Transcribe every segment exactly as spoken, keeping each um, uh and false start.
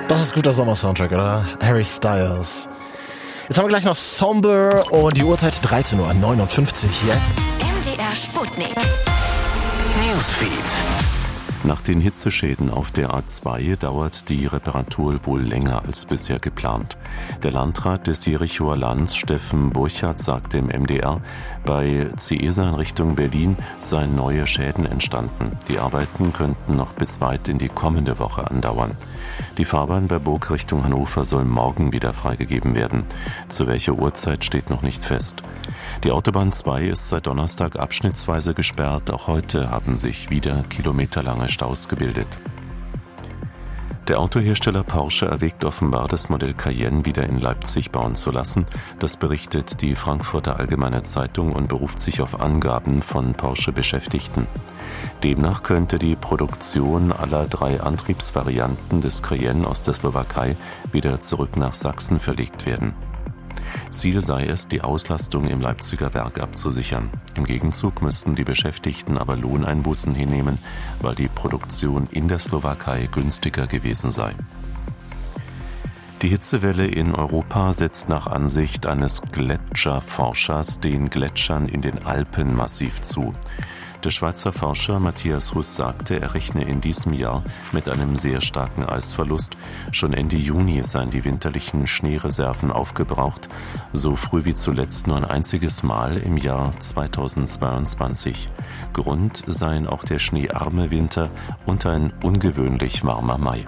Das ist guter Sommer-Soundtrack, oder? Harry Styles. Jetzt haben wir gleich noch Somber und die Uhrzeit dreizehn Uhr neunundfünfzig jetzt. M D R Sputnik. Newsfeed. Nach den Hitzeschäden auf der A zwei dauert die Reparatur wohl länger als bisher geplant. Der Landrat des Jerichoer Lands, Steffen Burchardt, sagte im M D R, bei Ciesa in Richtung Berlin seien neue Schäden entstanden. Die Arbeiten könnten noch bis weit in die kommende Woche andauern. Die Fahrbahn bei Burg Richtung Hannover soll morgen wieder freigegeben werden. Zu welcher Uhrzeit steht noch nicht fest. Die Autobahn zwei ist seit Donnerstag abschnittsweise gesperrt. Auch heute haben sich wieder kilometerlange Staus gebildet. Der Autohersteller Porsche erwägt offenbar, das Modell Cayenne wieder in Leipzig bauen zu lassen. Das berichtet die Frankfurter Allgemeine Zeitung und beruft sich auf Angaben von Porsche-Beschäftigten. Demnach könnte die Produktion aller drei Antriebsvarianten des Cayenne aus der Slowakei wieder zurück nach Sachsen verlegt werden. Ziel sei es, die Auslastung im Leipziger Werk abzusichern. Im Gegenzug müssten die Beschäftigten aber Lohneinbußen hinnehmen, weil die Produktion in der Slowakei günstiger gewesen sei. Die Hitzewelle in Europa setzt nach Ansicht eines Gletscherforschers den Gletschern in den Alpen massiv zu. Der Schweizer Forscher Matthias Huss sagte, er rechne in diesem Jahr mit einem sehr starken Eisverlust. Schon Ende Juni seien die winterlichen Schneereserven aufgebraucht, so früh wie zuletzt nur ein einziges Mal im Jahr zweitausendzweiundzwanzig. Grund seien auch der schneearme Winter und ein ungewöhnlich warmer Mai.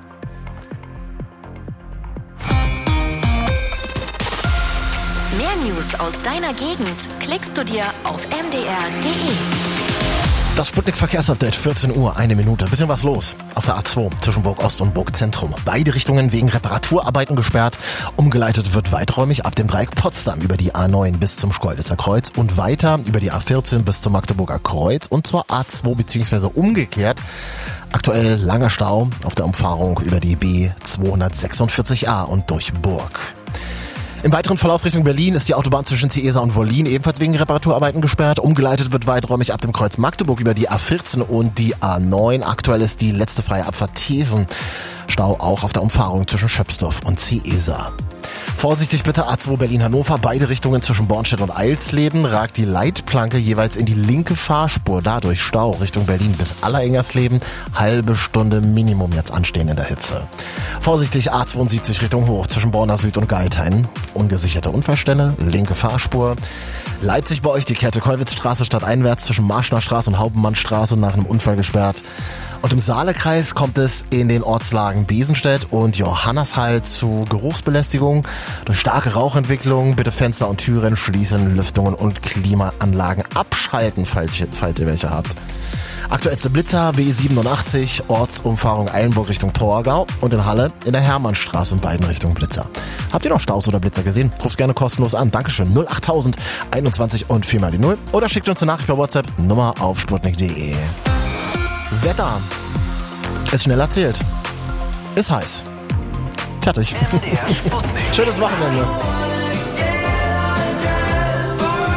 Mehr News aus deiner Gegend klickst du dir auf m d r punkt d e. Das Sputnik-Verkehrsupdate, vierzehn Uhr, eine Minute. Bisschen was los auf der A zwei zwischen Burg Ost und Burg Zentrum. Beide Richtungen wegen Reparaturarbeiten gesperrt. Umgeleitet wird weiträumig ab dem Dreieck Potsdam über die A neun bis zum Schkeuditzer Kreuz und weiter über die A vierzehn bis zum Magdeburger Kreuz und zur A zwei beziehungsweise umgekehrt. Aktuell langer Stau auf der Umfahrung über die B zweihundertsechsundvierzig a und durch Burg. Im weiteren Verlauf Richtung Berlin ist die Autobahn zwischen Ciesa und Wollin ebenfalls wegen Reparaturarbeiten gesperrt. Umgeleitet wird weiträumig ab dem Kreuz Magdeburg über die A vierzehn und die A neun. Aktuell ist die letzte freie Abfahrt Thesen. Stau auch auf der Umfahrung zwischen Schöpsdorf und Ciesa. Vorsichtig bitte A zwei Berlin-Hannover, beide Richtungen zwischen Bornstedt und Eilsleben ragt die Leitplanke jeweils in die linke Fahrspur, dadurch Stau Richtung Berlin bis Allerengersleben, halbe Stunde Minimum jetzt anstehen in der Hitze. Vorsichtig A zweiundsiebzig Richtung Hoch zwischen Borna Süd und Geithain, ungesicherte Unfallstelle, linke Fahrspur. Leipzig bei euch die Kette Kollwitzstraße stadteinwärts zwischen Marschner Straße und Hauptmannstraße nach einem Unfall gesperrt. Und im Saalekreis kommt es in den Ortslagen Besenstedt und Johannesheil zu Geruchsbelästigung. Durch starke Rauchentwicklung bitte Fenster und Türen schließen, Lüftungen und Klimaanlagen abschalten, falls ihr, falls ihr welche habt. Aktuellste Blitzer B siebenundachtzig, Ortsumfahrung Eilenburg Richtung Torgau und in Halle in der Hermannstraße in beiden Richtungen Blitzer. Habt ihr noch Staus oder Blitzer gesehen? Ruft gerne kostenlos an. Dankeschön. null achttausend einundzwanzig und vier mal die null oder schickt uns eine Nachricht per WhatsApp, Nummer auf sputnik punkt d e. Wetter. Ist schnell erzählt. Ist heiß. Fertig. M D R Sputnik. Schönes Wochenende.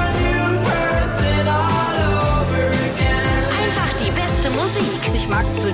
Einfach die beste Musik. Ich mag zu